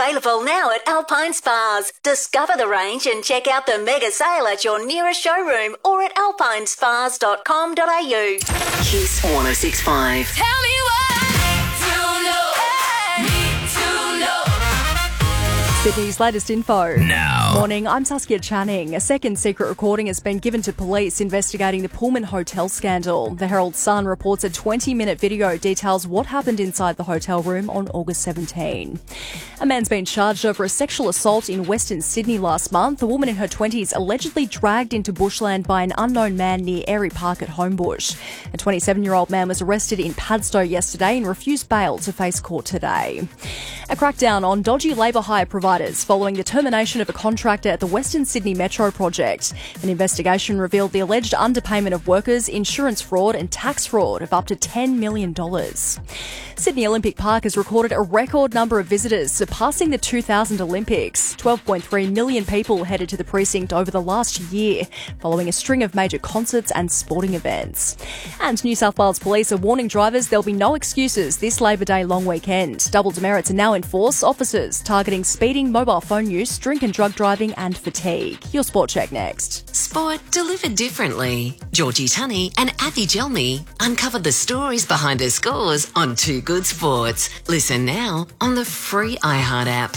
Available now at Alpine Spas. Discover the range and check out the mega sale at your nearest showroom or at alpinespas.com.au. Kiss 106.5. Tell me what to know. Need to know. Sydney's latest info. Now. Morning, I'm Saskia Channing. A second secret recording has been given to police investigating the Pullman Hotel scandal. The Herald Sun reports a 20-minute video details what happened inside the hotel room on August 17. A man's been charged over a sexual assault in Western Sydney last month. A woman in her 20s allegedly dragged into bushland by an unknown man near Airy Park at Homebush. A 27-year-old man was arrested in Padstow yesterday and refused bail to face court today. A crackdown on dodgy labour hire providers following the termination of a contractor at the Western Sydney Metro project. An investigation revealed the alleged underpayment of workers, insurance fraud and tax fraud of up to $10 million. Sydney Olympic Park has recorded a record number of visitors, surpassing the 2000 Olympics. 12.3 million people headed to the precinct over the last year, following a string of major concerts and sporting events. And New South Wales Police are warning drivers there'll be no excuses this Labor Day long weekend. Double demerits are now in force. Officers targeting speeding, mobile phone use, drink and drug driving and fatigue. Your Sport Check next. Sport delivered differently. Georgie Tunney and Athy Gelmy uncovered the stories behind her scores on Two Good Sports. Listen now on the free iHeart app.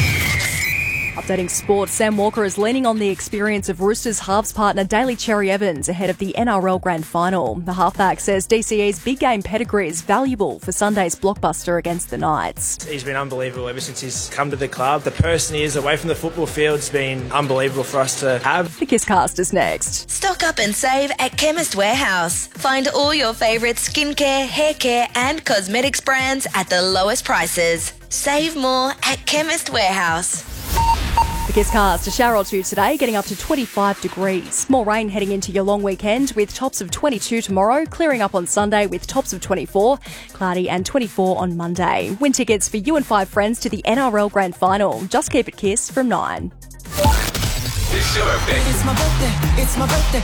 Updating sport, Sam Walker is leaning on the experience of Roosters halves partner Daly Cherry Evans ahead of the NRL Grand Final. The halfback says DCE's big game pedigree is valuable for Sunday's blockbuster against the Knights. He's been unbelievable ever since he's come to the club. The person he is away from the football field has been unbelievable for us to have. The Kisscast is next. Stock up and save at Chemist Warehouse. Find all your favourite skincare, hair care and cosmetics brands at the lowest prices. Save more at Chemist Warehouse. The Kisscast, a shower or two today, getting up to 25 degrees. More rain heading into your long weekend with tops of 22 tomorrow, clearing up on Sunday with tops of 24, cloudy and 24 on Monday. Win tickets for you and 5 friends to the NRL Grand Final. Just keep it Kiss from 9. It's your birthday. It's my birthday. It's my birthday.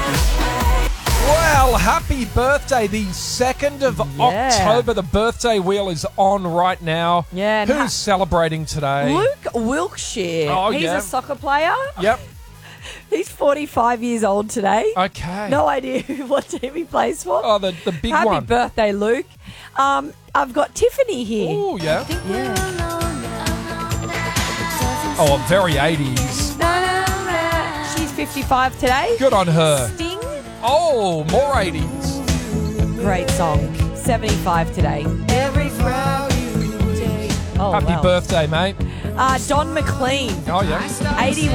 Well, happy birthday, the 2nd of October. The birthday wheel is on right now. Yeah, and Who's celebrating today? Luke Wilkshire. Oh, He's yeah. a soccer player. Yep. He's 45 years old today. Okay. No idea what team he plays for. Oh, the big Happy one. birthday, Luke. I've got Tiffany here. Oh, yeah. Yeah. Oh, very 80s. She's 55 today. Good on her. Sting. Oh, more 80s. Great song. 75 today. Oh, Happy wow. birthday, mate. Don McLean. Oh, yeah. 81.